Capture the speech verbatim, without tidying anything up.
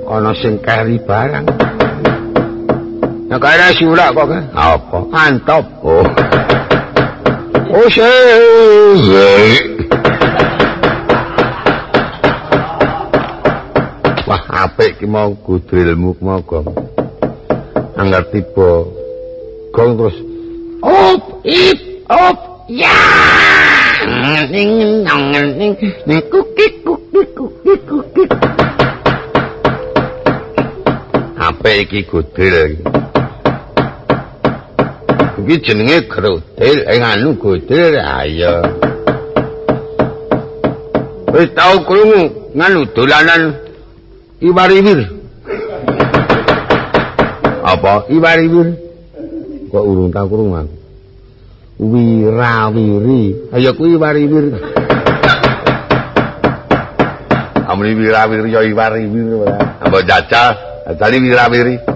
ana sing kari barang. Nek kare sulak kok kan? Apa? Antop. Oh. Oh, sih. Wah, apik ki mau gudrilmu mau gong. Angger tiba gong terus op ip op ya. Ning nang ning ning kukik kukik kukik kukik. Apik iki gudril. Iki jenenge grodil, ing anu gudril ayo. Wis tau krungu nganu dolanan Iwariwir. Apa? Iwariwir. Kok urung tau krungu aku. Wirawiri. Ayo kuwi Iwariwir. Amri wirawiri ya Iwariwir. Apa jajal? Jajal Wirawiri.